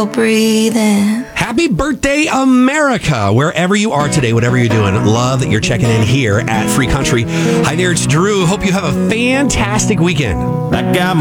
breathing. Happy birthday, America, wherever you are today, whatever you're doing. Love that you're checking in here at Free Country. Hi there, it's Drew. Hope you have a fantastic weekend. I got my